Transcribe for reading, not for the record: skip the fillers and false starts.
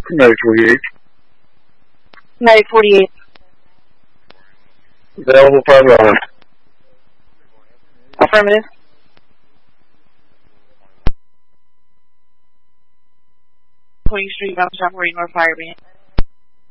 Medic 48. Medic 48. Available 511. Affirmative. Street, Mountain Operating or Fire Band.